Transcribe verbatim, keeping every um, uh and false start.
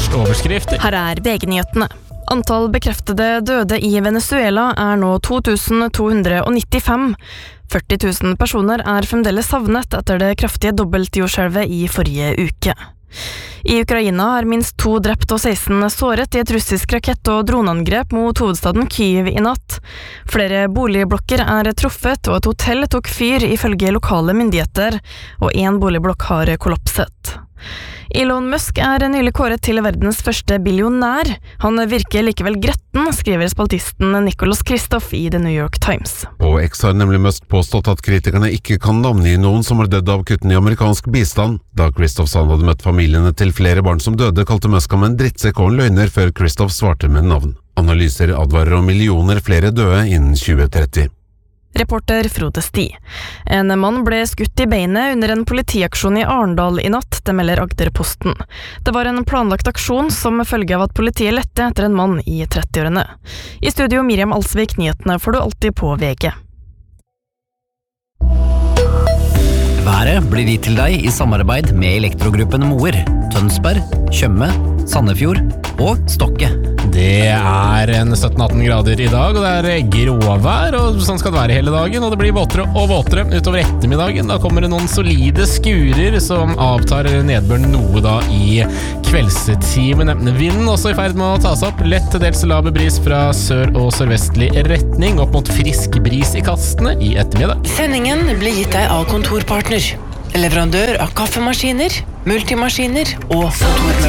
overskrifter. Her er V G-nyhetene. Antall bekreftede døde i Venezuela er nå to tusen to hundre nittifem. førti tusen personer er fremdeles savnet etter det kraftige dobbeltjordskjelvet i forrige uke. I Ukraina er minst to drept og seksten såret i et russisk rakett- og droneangrep mot hovedstaden Kyiv i natt. Flere boligblokker er truffet, og et hotell tok fyr ifølge lokale myndigheter, og en boligblokk har kollapset. Elon Musk er nylig kåret til verdens første billionær. Han virker likevel gretten, skriver spaltisten Nicholas Kristoff i The New York Times. På X har nemlig Musk påstått at kritikerne ikke kan navngi noen som har dødd av kuttene i amerikansk bistand. Da Kristoff sa han hadde møtt familiene til flere barn som døde, kalte Musk ham en drittsekk og en løgner før Kristoff svarte med navn. Analyser advarer om millioner flere døde innen tjue tretti. Reporter Frode Sti. En mann ble skutt i beinet under en politiaksjon i Arendal i natt, det melder Agderposten. Det var en planlagt aksjon som følge av at politiet lette etter en mann i trettiårene. I studio Miriam Alsvik, nyhetene får du alltid på V G. Været blir gitt til deg i samarbeid med Elektrogruppen Moer, Tønsberg, Tjøme, Sandefjord og Stokke. Det er en sytten atten grader i dag, og det er gråvær, og sånn skal det være hele dagen, og det blir våtere og våtere utover ettermiddagen. Da kommer det noen solide skurer som avtar nedbøren noe da i kveldstimen. Vinden også i ferd med å ta seg opp, lett til dels laber bris fra sør- og sørvestlig retning, opp mot frisk bris i kastene i ettermiddag. Sendingen blir gitt deg av Kontorpartner, leverandør av kaffemaskiner, multimaskiner og kontormøbler.